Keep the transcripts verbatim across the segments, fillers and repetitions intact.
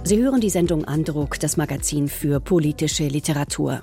Sie hören die Sendung Andruck, das Magazin für politische Literatur.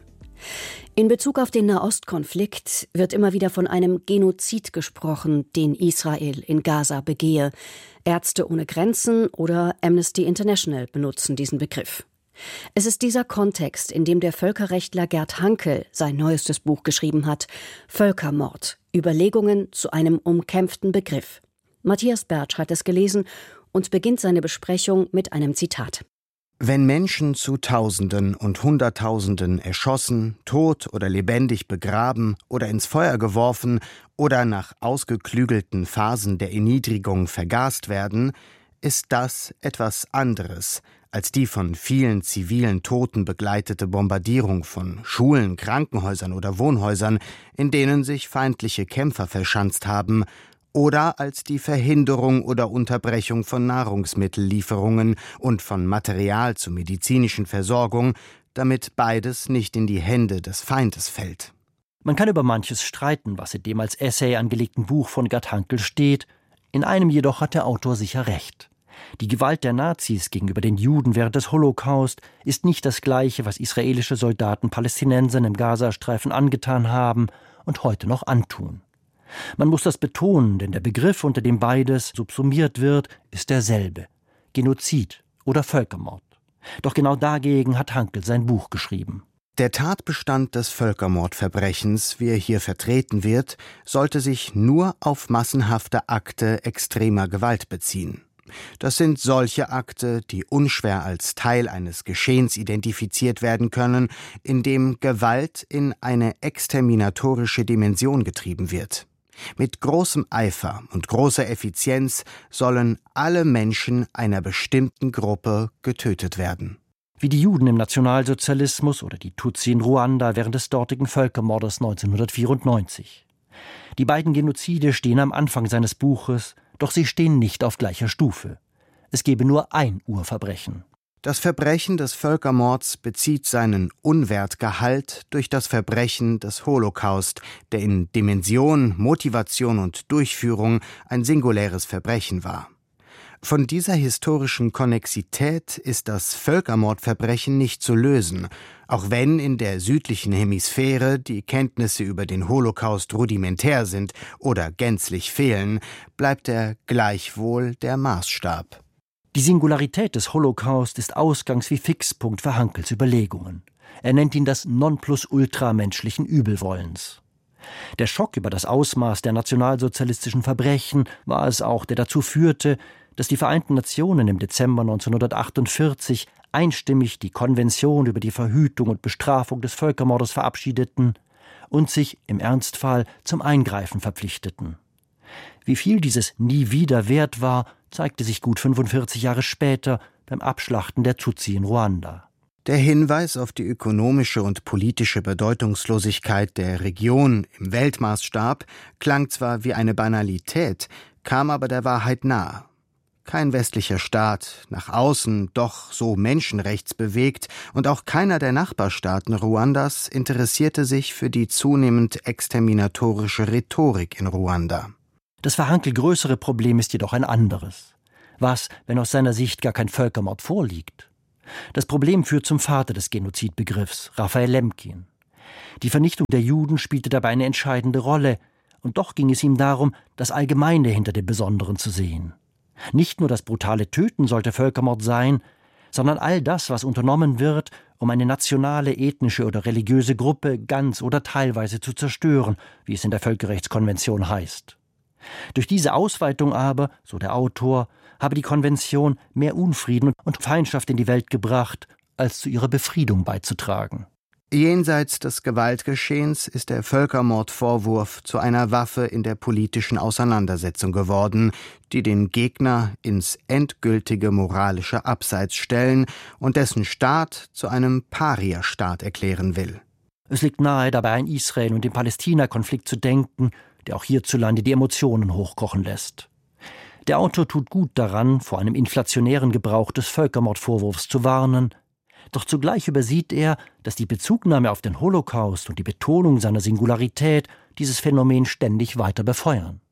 In Bezug auf den Nahostkonflikt wird immer wieder von einem Genozid gesprochen, den Israel in Gaza begehe. Ärzte ohne Grenzen oder Amnesty International benutzen diesen Begriff. Es ist dieser Kontext, in dem der Völkerrechtler Gerd Hanckel sein neuestes Buch geschrieben hat, Völkermord, Überlegungen zu einem umkämpften Begriff. Matthias Bertsch hat es gelesen und beginnt seine Besprechung mit einem Zitat. Wenn Menschen zu Tausenden und Hunderttausenden erschossen, tot oder lebendig begraben oder ins Feuer geworfen oder nach ausgeklügelten Phasen der Erniedrigung vergast werden, ist das etwas anderes als die von vielen zivilen Toten begleitete Bombardierung von Schulen, Krankenhäusern oder Wohnhäusern, in denen sich feindliche Kämpfer verschanzt haben, oder als die Verhinderung oder Unterbrechung von Nahrungsmittellieferungen und von Material zur medizinischen Versorgung, damit beides nicht in die Hände des Feindes fällt. Man kann über manches streiten, was in dem als Essay angelegten Buch von Gerd Hanckel steht. In einem jedoch hat der Autor sicher recht. Die Gewalt der Nazis gegenüber den Juden während des Holocaust ist nicht das Gleiche, was israelische Soldaten Palästinensern im Gazastreifen angetan haben und heute noch antun. Man muss das betonen, denn der Begriff, unter dem beides subsumiert wird, ist derselbe: Genozid oder Völkermord. Doch genau dagegen hat Hanckel sein Buch geschrieben. Der Tatbestand des Völkermordverbrechens, wie er hier vertreten wird, sollte sich nur auf massenhafte Akte extremer Gewalt beziehen. Das sind solche Akte, die unschwer als Teil eines Geschehens identifiziert werden können, in dem Gewalt in eine exterminatorische Dimension getrieben wird. Mit großem Eifer und großer Effizienz sollen alle Menschen einer bestimmten Gruppe getötet werden. Wie die Juden im Nationalsozialismus oder die Tutsi in Ruanda während des dortigen Völkermordes neunzehnhundertvierundneunzig. Die beiden Genozide stehen am Anfang seines Buches, doch sie stehen nicht auf gleicher Stufe. Es gebe nur ein Urverbrechen. Das Verbrechen des Völkermords bezieht seinen Unwertgehalt durch das Verbrechen des Holocaust, der in Dimension, Motivation und Durchführung ein singuläres Verbrechen war. Von dieser historischen Konnexität ist das Völkermordverbrechen nicht zu lösen, auch wenn in der südlichen Hemisphäre die Kenntnisse über den Holocaust rudimentär sind oder gänzlich fehlen, bleibt er gleichwohl der Maßstab. Die Singularität des Holocaust ist Ausgangs- wie Fixpunkt für Hanckels Überlegungen. Er nennt ihn das Nonplusultra menschlichen Übelwollens. Der Schock über das Ausmaß der nationalsozialistischen Verbrechen war es auch, der dazu führte, dass die Vereinten Nationen im Dezember neunzehnhundertachtundvierzig einstimmig die Konvention über die Verhütung und Bestrafung des Völkermordes verabschiedeten und sich im Ernstfall zum Eingreifen verpflichteten. Wie viel dieses Nie wieder wert war, zeigte sich gut fünfundvierzig Jahre später beim Abschlachten der Tutsi in Ruanda. Der Hinweis auf die ökonomische und politische Bedeutungslosigkeit der Region im Weltmaßstab klang zwar wie eine Banalität, kam aber der Wahrheit nahe. Kein westlicher Staat, nach außen doch so menschenrechtsbewegt, und auch keiner der Nachbarstaaten Ruandas interessierte sich für die zunehmend exterminatorische Rhetorik in Ruanda. Das für Hanckel größere Problem ist jedoch ein anderes. Was, wenn aus seiner Sicht gar kein Völkermord vorliegt? Das Problem führt zum Vater des Genozidbegriffs, Raphael Lemkin. Die Vernichtung der Juden spielte dabei eine entscheidende Rolle, und doch ging es ihm darum, das Allgemeine hinter dem Besonderen zu sehen. Nicht nur das brutale Töten sollte Völkermord sein, sondern all das, was unternommen wird, um eine nationale, ethnische oder religiöse Gruppe ganz oder teilweise zu zerstören, wie es in der Völkerrechtskonvention heißt. Durch diese Ausweitung aber, so der Autor, habe die Konvention mehr Unfrieden und Feindschaft in die Welt gebracht, als zu ihrer Befriedung beizutragen. Jenseits des Gewaltgeschehens ist der Völkermordvorwurf zu einer Waffe in der politischen Auseinandersetzung geworden, die den Gegner ins endgültige moralische Abseits stellen und dessen Staat zu einem Paria-Staat erklären will. Es liegt nahe, dabei an Israel und den Palästina-Konflikt zu denken, der auch hierzulande die Emotionen hochkochen lässt. Der Autor tut gut daran, vor einem inflationären Gebrauch des Völkermordvorwurfs zu warnen. Doch zugleich übersieht er, dass die Bezugnahme auf den Holocaust und die Betonung seiner Singularität dieses Phänomen ständig weiter befeuern.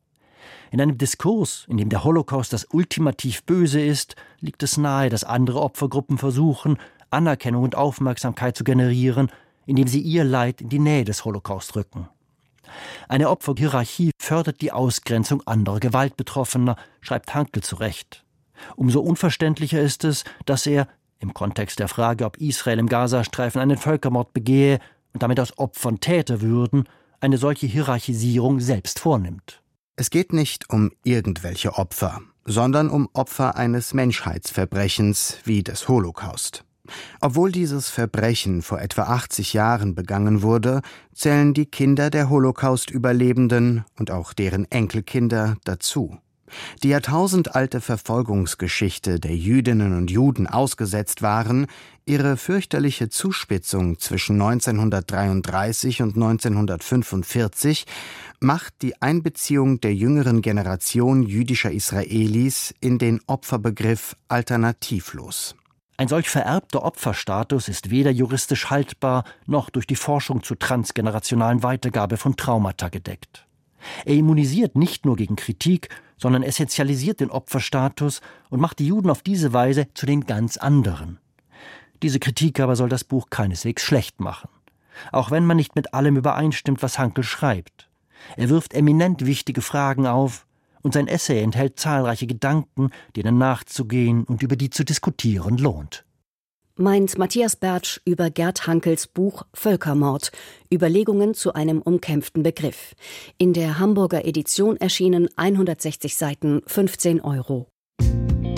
In einem Diskurs, in dem der Holocaust das ultimativ Böse ist, liegt es nahe, dass andere Opfergruppen versuchen, Anerkennung und Aufmerksamkeit zu generieren, indem sie ihr Leid in die Nähe des Holocaust rücken. Eine Opferhierarchie fördert die Ausgrenzung anderer Gewaltbetroffener, schreibt Hankl zurecht. Umso unverständlicher ist es, dass er, im Kontext der Frage, ob Israel im Gazastreifen einen Völkermord begehe und damit aus Opfern Täter würden, eine solche Hierarchisierung selbst vornimmt. Es geht nicht um irgendwelche Opfer, sondern um Opfer eines Menschheitsverbrechens wie des Holocaust. Obwohl dieses Verbrechen vor etwa achtzig Jahren begangen wurde, zählen die Kinder der Holocaust-Überlebenden und auch deren Enkelkinder dazu. Die jahrtausendalte Verfolgungsgeschichte der Jüdinnen und Juden ausgesetzt waren, ihre fürchterliche Zuspitzung zwischen neunzehnhundertdreiunddreißig und neunzehnhundertfünfundvierzig macht die Einbeziehung der jüngeren Generation jüdischer Israelis in den Opferbegriff alternativlos. Ein solch vererbter Opferstatus ist weder juristisch haltbar, noch durch die Forschung zur transgenerationalen Weitergabe von Traumata gedeckt. Er immunisiert nicht nur gegen Kritik, sondern essentialisiert den Opferstatus und macht die Juden auf diese Weise zu den ganz anderen. Diese Kritik aber soll das Buch keineswegs schlecht machen. Auch wenn man nicht mit allem übereinstimmt, was Hankl schreibt. Er wirft eminent wichtige Fragen auf, und sein Essay enthält zahlreiche Gedanken, denen nachzugehen und über die zu diskutieren lohnt. Meint Matthias Bertsch über Gerd Hankels Buch Völkermord, Überlegungen zu einem umkämpften Begriff. In der Hamburger Edition erschienen hundertsechzig Seiten, fünfzehn Euro.